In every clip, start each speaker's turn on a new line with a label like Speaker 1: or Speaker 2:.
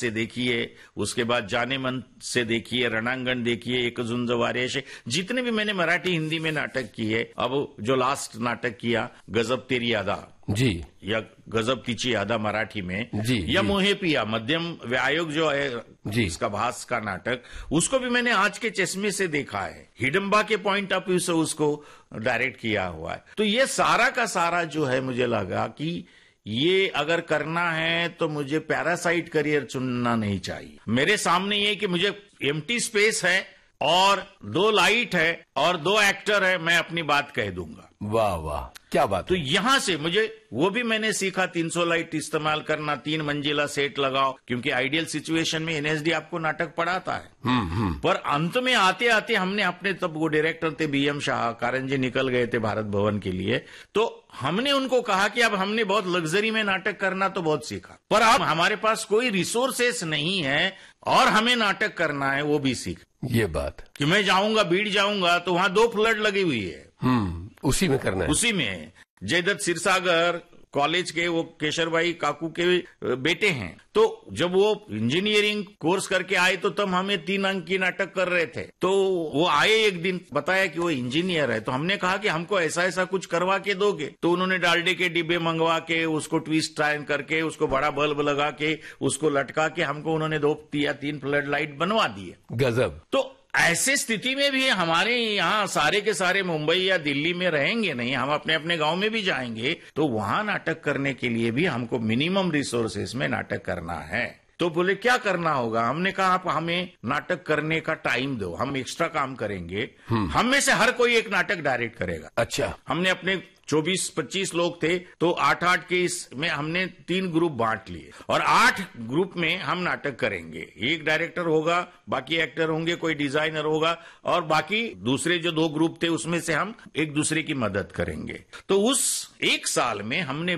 Speaker 1: से देखिए, उसके बाद जाने मन से देखिए, रणांगण देखिए, एक झुंज वारेशे, जितने भी मैंने मराठी हिंदी में नाटक किए, अब जो लास्ट नाटक किया गजब तेरी यादा
Speaker 2: जी,
Speaker 1: या गजब तिची यादा मराठी में
Speaker 2: जी,
Speaker 1: या
Speaker 2: जी।
Speaker 1: मोहे पिया मध्यम व्यायोग जो है
Speaker 2: जी।
Speaker 1: इसका भास का नाटक, उसको भी मैंने आज के चश्मे से देखा है, हिडम्बा के पॉइंट ऑफ व्यू से उसको डायरेक्ट किया हुआ है। तो ये सारा का सारा जो है मुझे लगा कि ये अगर करना है तो मुझे पैरासाइट करियर चुनना नहीं चाहिए। मेरे सामने ये कि मुझे एम्प्टी स्पेस है और 2 लाइट है और 2 एक्टर है, मैं अपनी बात कह दूंगा।
Speaker 2: वाह वाह, क्या बात
Speaker 1: तो
Speaker 2: है।
Speaker 1: यहां से मुझे वो भी मैंने सीखा, 300 लाइट इस्तेमाल करना, 3 मंजिला सेट लगाओ, क्योंकि आइडियल सिचुएशन में एनएसडी आपको नाटक पढ़ाता है। पर अंत में आते आते हमने अपने, तब वो डायरेक्टर थे बीएम शाह, कारंजी निकल गए थे भारत भवन के लिए, तो हमने उनको कहा कि अब हमने बहुत लग्जरी में नाटक करना तो बहुत सीखा, पर अब हमारे पास कोई रिसोर्सेस नहीं है और हमें नाटक करना है, वो भी सीख।
Speaker 2: ये बात
Speaker 1: कि मैं जाऊंगा, बीड़ जाऊंगा तो वहां 2 फ्लड लगी हुई है,
Speaker 2: उसी में करना है।
Speaker 1: उसी में जयदत्त सिरसागर कॉलेज के वो केशरभाई काकू के बेटे हैं। तो जब वो इंजीनियरिंग कोर्स करके आए तो तब हमें 3 अंक की नाटक कर रहे थे, तो वो आए एक दिन, बताया कि वो इंजीनियर है, तो हमने कहा कि हमको ऐसा ऐसा कुछ करवा के दोगे, तो उन्होंने डालडे के डिब्बे मंगवा के उसको ट्विस्ट टाइन करके उसको बड़ा बल्ब लगा के उसको लटका के हमको उन्होंने 2 या 3 फ्लड लाइट बनवा दिए।
Speaker 2: गजब।
Speaker 1: तो ऐसे स्थिति में भी हमारे यहाँ सारे के सारे मुंबई या दिल्ली में रहेंगे नहीं, हम अपने अपने गांव में भी जाएंगे, तो वहां नाटक करने के लिए भी हमको मिनिमम रिसोर्सेस में नाटक करना है। तो बोले क्या करना होगा? हमने कहा आप हमें नाटक करने का टाइम दो, हम एक्स्ट्रा काम करेंगे, हम में से हर कोई एक नाटक डायरेक्ट करेगा।
Speaker 2: अच्छा।
Speaker 1: हमने अपने 24-25 लोग थे, तो 8-8 के इसमें हमने 3 ग्रुप बांट लिए और 8 ग्रुप में हम नाटक करेंगे। एक डायरेक्टर होगा, बाकी एक्टर होंगे, कोई डिजाइनर होगा और बाकी दूसरे जो 2 ग्रुप थे उसमें से हम एक दूसरे की मदद करेंगे। तो उस 1 साल में हमने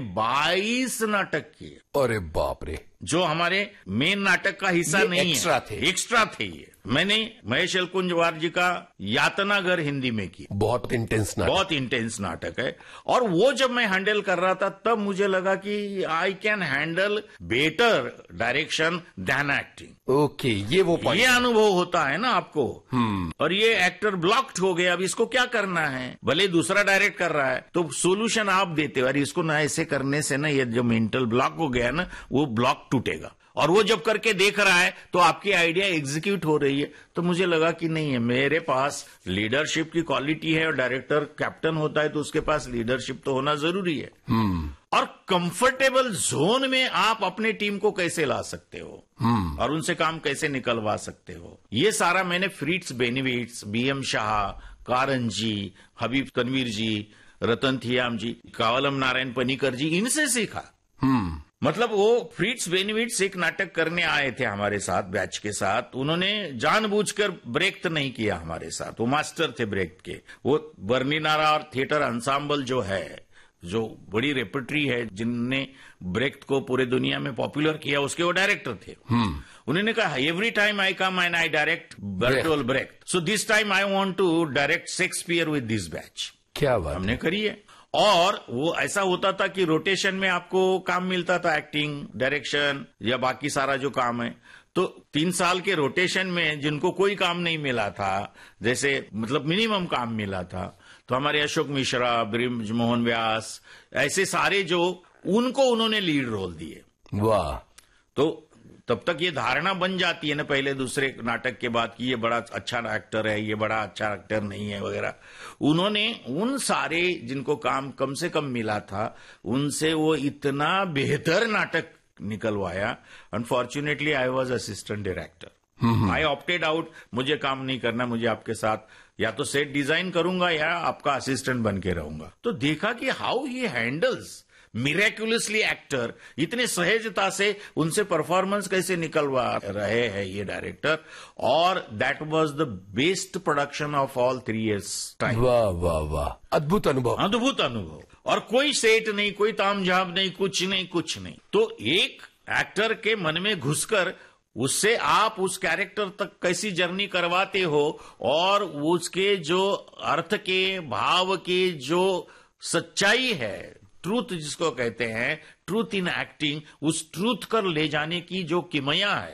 Speaker 1: 22 नाटक किए।
Speaker 2: अरे बाप रे,
Speaker 1: जो हमारे मेन नाटक का हिस्सा नहीं है, एक्स्ट्रा थे ये। मैंने महेश एलकुंजवार जी का यातना घर हिंदी में की,
Speaker 2: बहुत इंटेंस नाटक
Speaker 1: है। और वो जब मैं हैंडल कर रहा था तब मुझे लगा कि I can handle better direction then acting.
Speaker 2: Okay, ये वो पॉइंट,
Speaker 1: ये अनुभव होता है ना आपको। और ये एक्टर ब्लॉक्ड हो गया, अब इसको क्या करना है, भले दूसरा डायरेक्ट कर रहा है तो सोल्यूशन आप देते हो, अरे इसको ना ऐसे करने से ना ये जो मेंटल ब्लॉक हो गया ना वो ब्लॉक टूटेगा। और वो जब करके देख रहा है तो आपकी आइडिया एग्जीक्यूट हो रही है। तो मुझे लगा कि नहीं है, मेरे पास लीडरशिप की क्वालिटी है और डायरेक्टर कैप्टन होता है तो उसके पास लीडरशिप तो होना जरूरी है। और कंफर्टेबल जोन में आप अपने टीम को कैसे ला सकते हो और उनसे काम कैसे निकलवा सकते हो, ये सारा मैंने फ्रिट्स बेनिविट्स, बीएम शाह, कारंजी, हबीब तनवीर जी, रतन थियाम जी, कावलम नारायण पनीकर जी, इनसे सीखा। मतलब वो फ्रिट्स बेनिविट्स एक नाटक करने आए थे हमारे साथ, बैच के साथ, उन्होंने जानबूझकर ब्रेक नहीं किया हमारे साथ, वो मास्टर थे ब्रेक के। वो बर्निनारा और थिएटर अंसाम्बल जो है, जो बड़ी रेपर्टरी है, जिनने ब्रेक को पूरे दुनिया में पॉपुलर किया, उसके वो डायरेक्टर थे। उन्होंने कहा every time I come and I direct Bertolt Brecht, so this time I want to direct Shakespeare with this batch.
Speaker 2: क्या बात,
Speaker 1: हमने करी है। और वो ऐसा होता था कि रोटेशन में आपको काम मिलता था, एक्टिंग, डायरेक्शन या बाकी सारा जो काम है। तो 3 साल के रोटेशन में जिनको कोई काम नहीं मिला था, जैसे मतलब मिनिमम काम मिला था, तो हमारे अशोक मिश्रा, ब्रिज मोहन व्यास, ऐसे सारे जो, उनको उन्होंने लीड रोल दिए।
Speaker 2: वाह।
Speaker 1: तो तब तक ये धारणा बन जाती है ना पहले दूसरे नाटक के बाद कि ये बड़ा अच्छा एक्टर है, ये बड़ा अच्छा एक्टर नहीं है वगैरह। उन्होंने उन सारे जिनको काम कम से कम मिला था, उनसे वो इतना बेहतर नाटक निकलवाया। Unfortunately I was assistant director, I opted out, मुझे काम नहीं करना, मुझे आपके साथ या तो सेट डिजाइन करूंगा या आपका असिस्टेंट बन के रहूंगा। तो देखा कि how he handles miraculously actor, इतने सहजता से उनसे परफॉर्मेंस कैसे निकलवा रहे हैं ये डायरेक्टर। और that was the best production of all 3 years time.
Speaker 2: वाह वाह वाह, अद्भुत अनुभव,
Speaker 1: अद्भुत अनुभव। और कोई सेट नहीं, कोई तामझाम नहीं, कुछ नहीं। तो एक एक्टर के मन में घुसकर उससे आप उस कैरेक्टर तक कैसी जर्नी करवाते हो और उसके जो अर्थ के, भाव के जो सच्चाई है, ट्रूथ जिसको कहते हैं, ट्रूथ इन एक्टिंग, उस ट्रूथ कर ले जाने की जो किमया है,